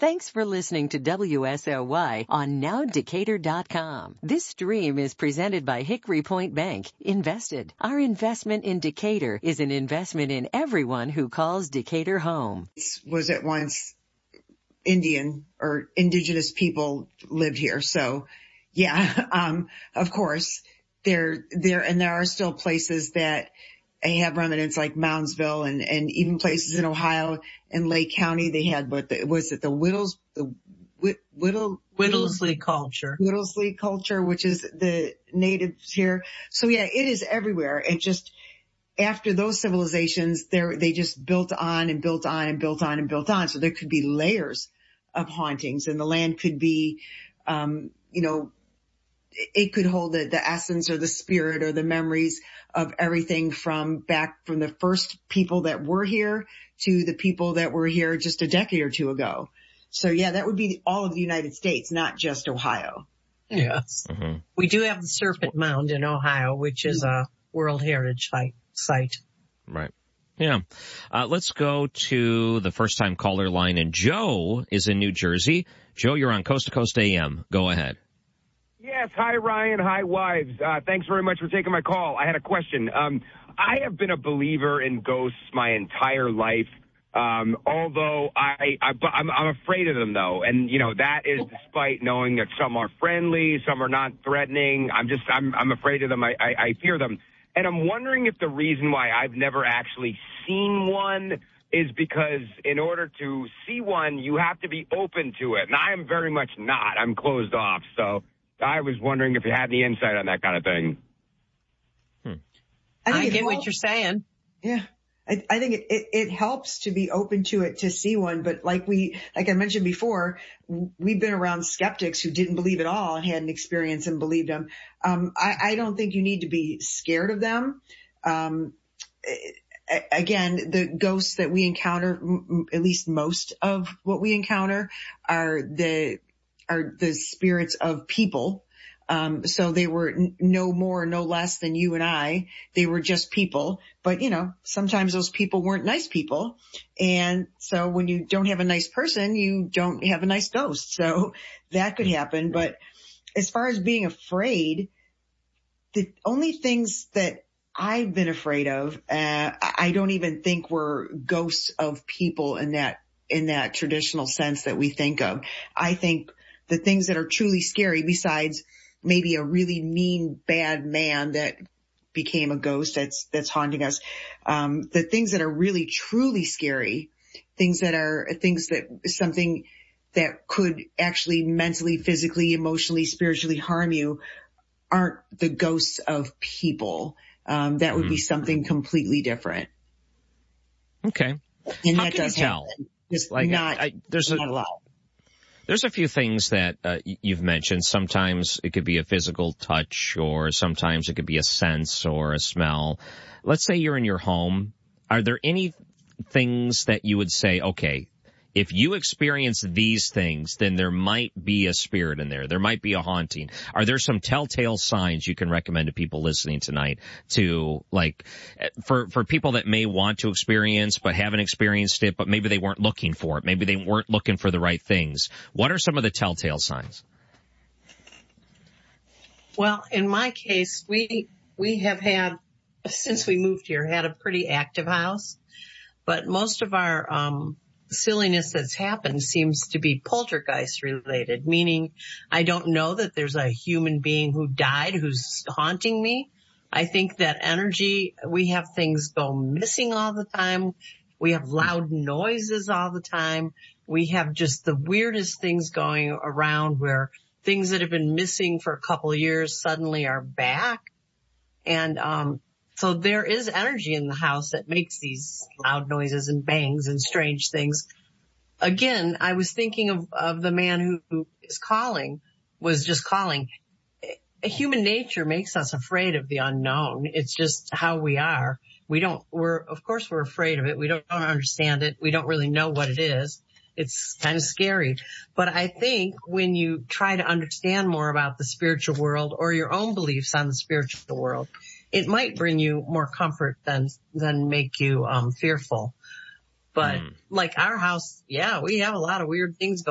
Thanks for listening to WSOY on NowDecatur.com. This stream is presented by Hickory Point Bank. Invested. Our investment in Decatur is an investment in everyone who calls Decatur home. Was at once Indian or indigenous people lived here. So yeah, of course there are still places that have remnants like Moundsville and even places in Ohio and Lake County. They had Whittlesley culture, which is the natives here. So yeah, it is everywhere. And just after those civilizations, they just built on and built on and built on and built on. So there could be layers of hauntings, and the land could be, it could hold the essence or the spirit or the memories of everything from the first people that were here to the people that were here just a decade or two ago. So yeah, that would be all of the United States, not just Ohio. Yes. Mm-hmm. We do have the Serpent Mound in Ohio, which is a World Heritage Site. Right. Yeah. Let's go to the first-time caller line, and Joe is in New Jersey. Joe, you're on Coast to Coast AM. Go ahead. Yes. Hi, Ryan. Hi, wives. Thanks very much for taking my call. I had a question. I have been a believer in ghosts my entire life. Although I'm afraid of them though. And, that is despite knowing that some are friendly, some are not threatening. I'm afraid of them. I fear them. And I'm wondering if the reason why I've never actually seen one is because in order to see one, you have to be open to it. And I am very much not. I'm closed off. So I was wondering if you had any insight on that kind of thing. I get what you're saying. Yeah. I think it helps to be open to it, to see one. But like I mentioned before, we've been around skeptics who didn't believe at all and had an experience and believed them. I don't think you need to be scared of them. Again, the ghosts that we encounter, at least most of what we encounter are the spirits of people. So they were no more, no less than you and I. They were just people. But, sometimes those people weren't nice people. And so when you don't have a nice person, you don't have a nice ghost. So that could happen. But as far as being afraid, the only things that I've been afraid of, I don't even think were ghosts of people in that traditional sense that we think of. I think the things that are truly scary, besides maybe a really mean, bad man that became a ghost that's haunting us. The things that are really, truly scary, something that could actually mentally, physically, emotionally, spiritually harm you aren't the ghosts of people. That would be something completely different. Okay. And how that can does you tell? happen. Just like not a lot. There's a few things that you've mentioned. Sometimes it could be a physical touch, or sometimes it could be a sense or a smell. Let's say you're in your home. Are there any things that you would say, okay, if you experience these things, then there might be a spirit in there. There might be a haunting. Are there some telltale signs you can recommend to people listening tonight to, like, for people that may want to experience but haven't experienced it, but maybe they weren't looking for it. Maybe they weren't looking for the right things. What are some of the telltale signs? Well, in my case, we have had, since we moved here, had a pretty active house, but most of our, silliness that's happened seems to be poltergeist related, meaning I don't know that there's a human being who died who's haunting me. I think that energy, we have things go missing all the time. We have loud noises all the time. We have just the weirdest things going around where things that have been missing for a couple of years suddenly are back. And, so there is energy in the house that makes these loud noises and bangs and strange things. Again, I was thinking of the man who was just calling. Human nature makes us afraid of the unknown. It's just how we are. Of course we're afraid of it. We don't understand it. We don't really know what it is. It's kind of scary. But I think when you try to understand more about the spiritual world or your own beliefs on the spiritual world, it might bring you more comfort than make you fearful. But like our house, yeah, we have a lot of weird things going